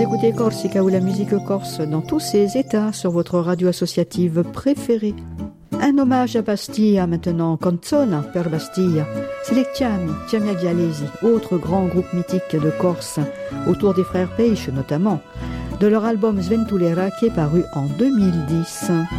Vous écoutez Corsica ou la musique corse dans tous ses états sur votre radio associative préférée. Un hommage à Bastiglia maintenant, Canzona per Bastiglia. C'est les Chiami Agialesi, autre grand groupe mythique de Corse, autour des frères Peiche notamment, de leur album Sventulera qui est paru en 2010.